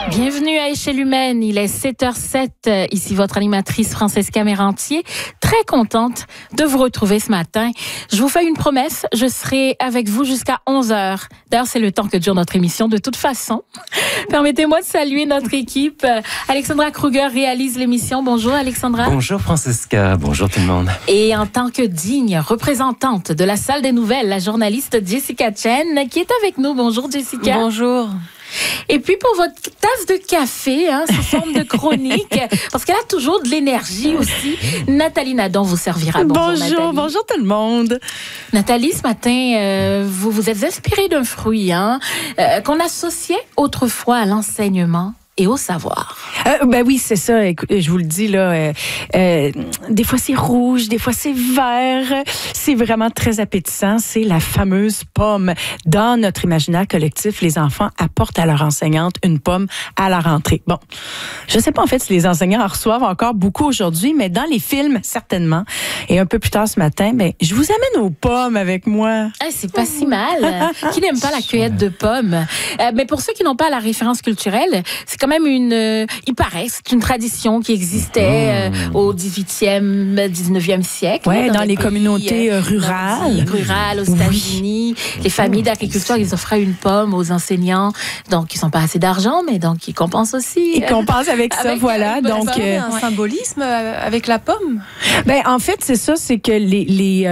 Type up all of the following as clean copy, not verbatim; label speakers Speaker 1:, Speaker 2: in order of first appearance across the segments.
Speaker 1: Bienvenue à Échelle Humaine, il est 7h07, ici votre animatrice Francesca Mérantier, très contente de vous retrouver ce matin. Je vous fais une promesse, je serai avec vous jusqu'à 11h. D'ailleurs, c'est le temps que dure notre émission de toute façon. Permettez-moi de saluer notre équipe. Alexandra Kruger réalise l'émission. Bonjour Alexandra.
Speaker 2: Bonjour Francesca, bonjour tout le monde.
Speaker 1: Et en tant que digne représentante de la salle des nouvelles, la journaliste Jessica Chen qui est avec nous. Bonjour Jessica.
Speaker 3: Bonjour.
Speaker 1: Et puis pour votre tasse de café, sous forme de chronique, parce qu'elle a toujours de l'énergie aussi, Nathalie Nadon vous servira.
Speaker 3: Bonjour tout le monde.
Speaker 1: Nathalie, ce matin, vous vous êtes inspirée d'un fruit qu'on associait autrefois à l'enseignement et au savoir.
Speaker 3: Ben oui, c'est ça. Je vous le dis là. Des fois c'est rouge, des fois c'est vert. C'est vraiment très appétissant. C'est la fameuse pomme. Dans notre imaginaire collectif, les enfants apportent à leur enseignante une pomme à la rentrée. Bon, je sais pas en fait si les enseignants en reçoivent encore beaucoup aujourd'hui, mais dans les films certainement. Et un peu plus tard ce matin, ben je vous amène aux pommes avec moi.
Speaker 1: C'est pas si mal. Qui n'aime pas la cueillette de pommes? Mais pour ceux qui n'ont pas la référence culturelle, c'est quand même il paraît, c'est une tradition qui existait au 18e, 19e siècle.
Speaker 3: Oui, dans les communautés rurales.
Speaker 1: Rurales, aux États-Unis. Les familles d'agriculteurs, ils offraient une pomme aux enseignants. Donc, ils n'ont pas assez d'argent, mais donc, ils compensent aussi.
Speaker 3: Ils compensent avec ça, voilà. Donc,
Speaker 4: un symbolisme avec la pomme?
Speaker 3: Ben, en fait, c'est ça, c'est que les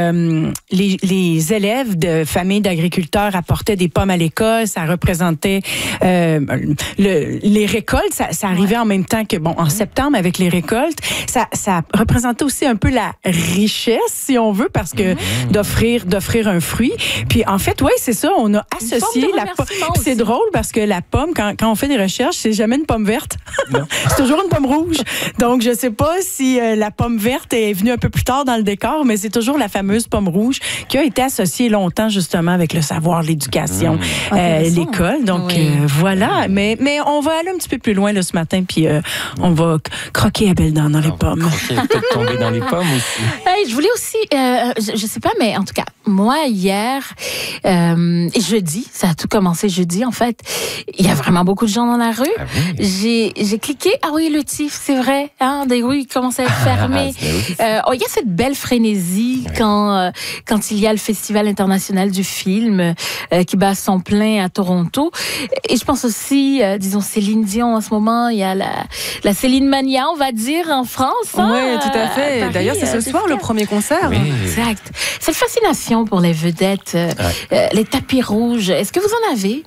Speaker 3: élèves de familles d'agriculteurs apportaient des pommes à l'école. Ça représentait les récoltes. Ça arrivait en même temps que, en septembre, avec les récoltes, ça représentait aussi un peu la richesse, si on veut, parce que d'offrir un fruit. Puis, en fait, oui, c'est ça, on a associé la pomme. C'est drôle parce que la pomme, quand on fait des recherches, c'est jamais une pomme verte. C'est toujours une pomme rouge. Donc, je sais pas si la pomme verte est venue un peu plus tard dans le décor, mais c'est toujours la fameuse pomme rouge qui a été associée longtemps, justement, avec le savoir, l'éducation, l'école. Donc, voilà. Mais on va aller un petit peu plus loin là, ce matin, puis on va croquer à belles dents dans les pommes.
Speaker 2: Peut-être tomber dans les pommes aussi.
Speaker 1: Je voulais aussi, je sais pas, mais en tout cas, moi, hier, et jeudi, ça a tout commencé jeudi, en fait, il y a vraiment beaucoup de gens dans la rue.
Speaker 2: Ah oui.
Speaker 1: J'ai cliqué, le TIFF, c'est vrai, des rues commencent à être fermées. Il y a cette belle frénésie quand il y a le Festival international du film qui bat son plein à Toronto. Et je pense aussi, disons, Céline Dion en ce moment, il y a la Céline Mania, on va dire, en France.
Speaker 4: Oui, tout à fait.
Speaker 1: Paris,
Speaker 4: d'ailleurs, c'est ce soir le premier concert.
Speaker 2: Oui.
Speaker 1: Exact. Cette fascination pour les vedettes, les tapis rouges, est-ce que vous en avez?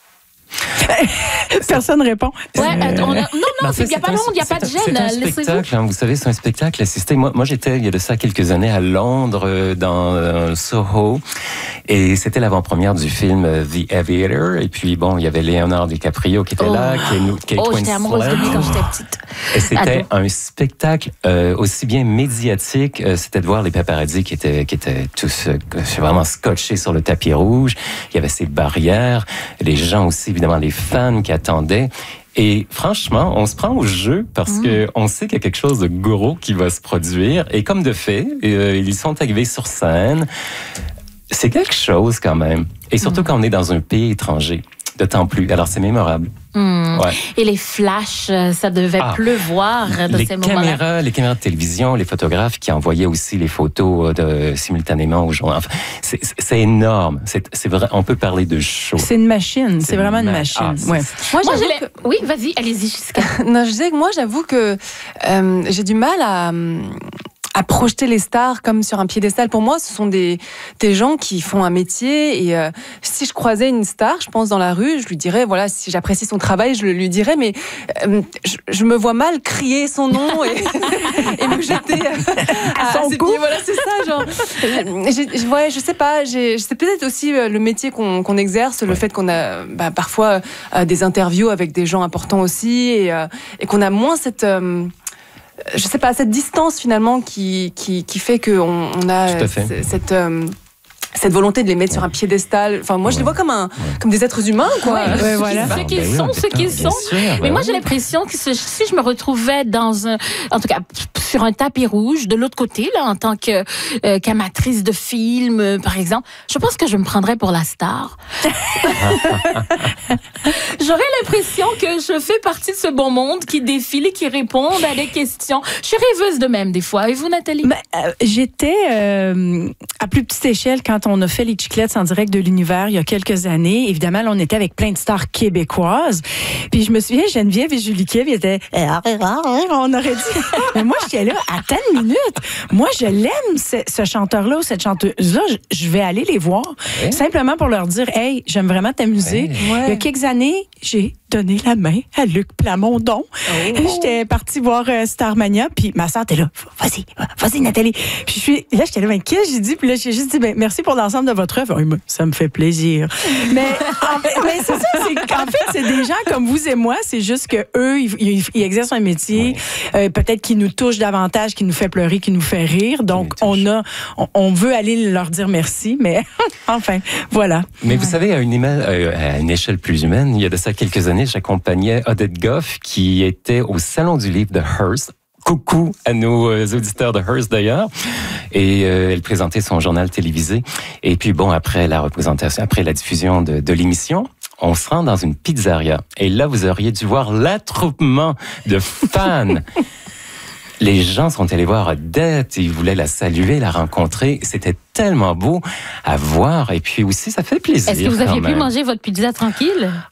Speaker 3: Personne répond.
Speaker 1: Non, il n'y a pas de gêne.
Speaker 2: C'est un spectacle, vous savez, c'est un spectacle assisté. Moi, j'étais, il y a de ça quelques années, à Londres, dans Soho, et c'était l'avant-première du film The Aviator, et puis il y avait Leonardo DiCaprio qui était là, Kate Winslet.
Speaker 1: J'étais amoureuse de lui quand j'étais petite.
Speaker 2: Et c'était un spectacle aussi bien médiatique, c'était de voir les paparazzis qui étaient tous vraiment scotchés sur le tapis rouge. Il y avait ces barrières, les gens aussi, évidemment, les fans qui attendaient. Et franchement, on se prend au jeu parce que on sait qu'il y a quelque chose de gros qui va se produire. Et comme de fait, ils sont arrivés sur scène. C'est quelque chose quand même. Et surtout quand on est dans un pays étranger. D'autant plus. Alors, c'est mémorable.
Speaker 1: Ouais. Et les flashs, ça devait pleuvoir de ces moments-là.
Speaker 2: Les caméras de télévision, les photographes qui envoyaient aussi les photos simultanément aux gens. Enfin, c'est énorme. C'est vrai, on peut parler de show.
Speaker 3: C'est une machine. C'est vraiment une machine.
Speaker 1: Oui, vas-y, allez-y, Jessica.
Speaker 4: Non, je disais que moi, j'avoue que j'ai du mal à projeter les stars comme sur un piédestal. Pour moi, ce sont des gens qui font un métier et si je croisais une star, je pense, dans la rue, je lui dirais, voilà, si j'apprécie son travail, je le lui dirais, mais je me vois mal crier son nom et me jeter à son cou. Voilà, c'est ça, genre. Je sais pas, c'est peut-être aussi le métier qu'on exerce, le fait qu'on a parfois des interviews avec des gens importants aussi et qu'on a moins cette... je sais pas, cette distance finalement qui fait qu'on a cette volonté de les mettre sur un piédestal. Enfin, moi, je les vois comme des êtres humains, quoi.
Speaker 3: Voilà.
Speaker 1: Ce qu'ils sont, ce qu'ils sont. Mais moi, j'ai l'impression que si je me retrouvais en tout cas, sur un tapis rouge, de l'autre côté, là, en tant qu'amatrice de films, par exemple, je pense que je me prendrais pour la star. J'aurais l'impression que je fais partie de ce bon monde qui défile et qui répond à des questions. Je suis rêveuse de même, des fois. Et vous, Nathalie?
Speaker 3: J'étais à plus petite échelle quand on a fait les Chiclettes en direct de l'univers il y a quelques années. Évidemment, là, on était avec plein de stars québécoises. Puis je me souviens, Geneviève et Julie Kev étaient... On aurait dit... Mais moi, j'étais là, attends une minute. Moi, je l'aime, ce chanteur-là ou cette chanteuse-là. Je vais aller les voir. Simplement pour leur dire, hey, j'aime vraiment ta musique. Il y a quelques années, j'ai donné la main à Luc Plamondon. J'étais partie voir Starmania, puis ma soeur était là, vas-y Nathalie. Puis là, j'étais là, ben, qu'est-ce que j'ai dit? Puis là, j'ai juste dit, ben, merci pour l'ensemble de votre œuvre. Ça me fait plaisir. mais c'est ça, en fait, c'est des gens comme vous et moi, c'est juste que eux, ils exercent un métier, peut-être qui nous touche davantage, qui nous fait pleurer, qui nous fait rire. Donc, on veut aller leur dire merci, mais enfin, voilà.
Speaker 2: Mais vous savez, à une échelle plus humaine, il y a de ça quelques années, j'accompagnais Odette Goff, qui était au Salon du livre de Hearst. Coucou à nos auditeurs de Hearst d'ailleurs. Et elle présentait son journal télévisé. Et puis bon, après la diffusion de l'émission, on se rend dans une pizzeria. Et là, vous auriez dû voir l'attroupement de fans. Les gens sont allés voir Odette, ils voulaient la saluer, la rencontrer. C'était tellement beau à voir. Et puis aussi, ça fait plaisir.
Speaker 1: Est-ce que vous aviez pu manger votre pizza tranquille?